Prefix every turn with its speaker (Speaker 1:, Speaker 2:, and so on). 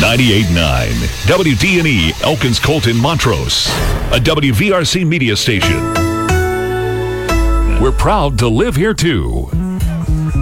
Speaker 1: 98.9 WDNE Elkins Colton Montrose, a WVRC media station. We're proud to live here too.